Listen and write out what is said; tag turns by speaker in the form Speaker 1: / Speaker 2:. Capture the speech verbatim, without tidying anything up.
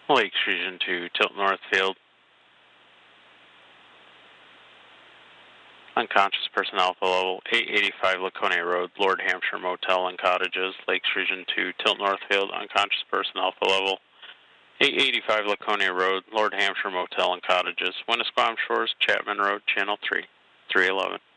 Speaker 1: Lakes Region two, Tilton Northfield. Unconscious person Alpha Level, eight eighty-five Laconia Road, Lord Hampshire Motel and Cottages, Lakes Region two, Tilton Northfield. Unconscious person Alpha Level, eight eighty-five Laconia Road, Lord Hampshire Motel and Cottages, Winnisquam Shores, Chapman Road, Channel three, three eleven.